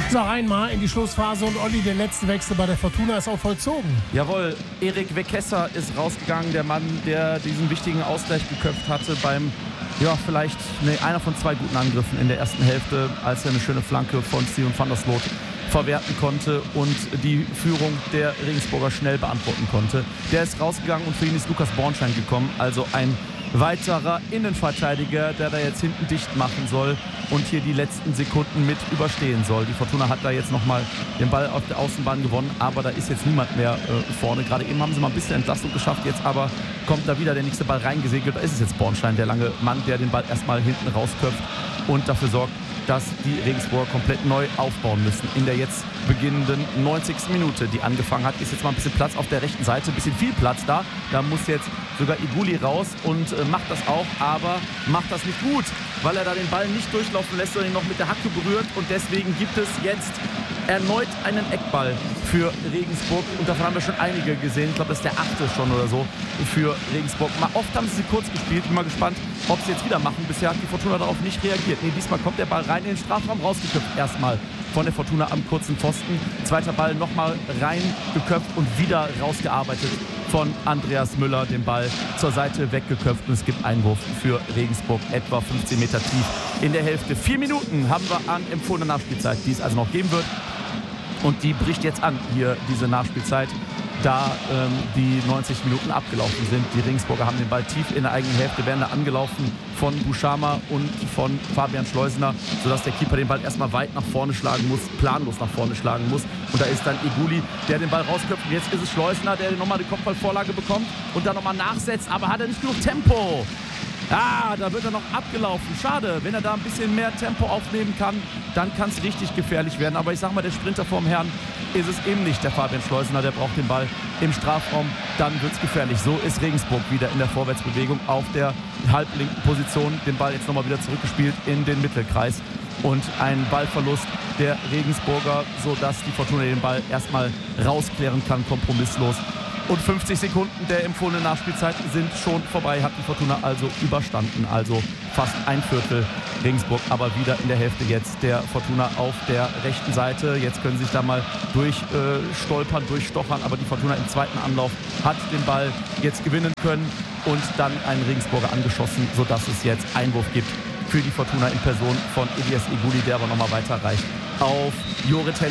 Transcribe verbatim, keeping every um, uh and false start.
So, einmal in die Schlussphase und Olli, der letzte Wechsel bei der Fortuna ist auch vollzogen. Jawohl, Erik Wekesser ist rausgegangen, der Mann, der diesen wichtigen Ausgleich geköpft hatte beim, ja, vielleicht ne, einer von zwei guten Angriffen in der ersten Hälfte, als er eine schöne Flanke von Steven van der Sloot verwerten konnte und die Führung der Regensburger schnell beantworten konnte. Der ist rausgegangen und für ihn ist Lukas Bornstein gekommen, also ein weiterer Innenverteidiger, der da jetzt hinten dicht machen soll und hier die letzten Sekunden mit überstehen soll. Die Fortuna hat da jetzt nochmal den Ball auf der Außenbahn gewonnen, aber da ist jetzt niemand mehr äh, vorne. Gerade eben haben sie mal ein bisschen Entlastung geschafft, jetzt aber kommt da wieder der nächste Ball reingesegelt. Da ist es jetzt Bornstein, der lange Mann, der den Ball erstmal hinten rausköpft und dafür sorgt, dass die Regensburger komplett neu aufbauen müssen in der jetzt beginnenden neunzigsten Minute, die angefangen hat. Ist jetzt mal ein bisschen Platz auf der rechten Seite, ein bisschen viel Platz da. Da muss jetzt sogar Iguli raus und äh, macht das auch, aber macht das nicht gut, weil er da den Ball nicht durchlaufen lässt, sondern ihn noch mit der Hacke berührt und deswegen gibt es jetzt erneut einen Eckball für Regensburg und davon haben wir schon einige gesehen. Ich glaube, das ist der achte schon oder so für Regensburg. Mal oft haben sie sie kurz gespielt. Bin mal gespannt, ob sie jetzt wieder machen. Bisher hat die Fortuna darauf nicht reagiert. Nee, diesmal kommt der Ball rein in den Strafraum, rausgeköpft erstmal von der Fortuna am kurzen Pfosten. Zweiter Ball nochmal reingeköpft und wieder rausgearbeitet von Andreas Müller, den Ball zur Seite weggeköpft und es gibt Einwurf für Regensburg, etwa fünfzehn Meter tief in der Hälfte. Vier Minuten haben wir an empfohlener Nachspielzeit, die es also noch geben wird. Und die bricht jetzt an, hier diese Nachspielzeit, da ähm, die neunzig Minuten abgelaufen sind. Die Regensburger haben den Ball tief in der eigenen Hälfte, werden da angelaufen von Buschama und von Fabian Schleusener, sodass der Keeper den Ball erstmal weit nach vorne schlagen muss, planlos nach vorne schlagen muss. Und da ist dann Iguli, der den Ball rausköpft. Und jetzt ist es Schleusener, der nochmal die Kopfballvorlage bekommt und dann nochmal nachsetzt, aber hat er nicht genug Tempo. Ah, da wird er noch abgelaufen. Schade, wenn er da ein bisschen mehr Tempo aufnehmen kann, dann kann es richtig gefährlich werden. Aber ich sag mal, der Sprinter vorm Herrn ist es eben nicht, der Fabian Schleusener. Der braucht den Ball im Strafraum, dann wird es gefährlich. So ist Regensburg wieder in der Vorwärtsbewegung auf der halblinken Position. Den Ball jetzt nochmal wieder zurückgespielt in den Mittelkreis. Und ein Ballverlust der Regensburger, sodass die Fortuna den Ball erstmal rausklären kann, kompromisslos. Und fünfzig Sekunden der empfohlenen Nachspielzeit sind schon vorbei, hat die Fortuna also überstanden. Also fast ein Viertel Regensburg, aber wieder in der Hälfte jetzt der Fortuna auf der rechten Seite. Jetzt können sie sich da mal durchstolpern, äh, durchstochern, aber die Fortuna im zweiten Anlauf hat den Ball jetzt gewinnen können und dann einen Regensburger angeschossen, sodass es jetzt Einwurf gibt für die Fortuna in Person von Elias Iguli, der aber nochmal weiterreicht auf Jorit Hennig.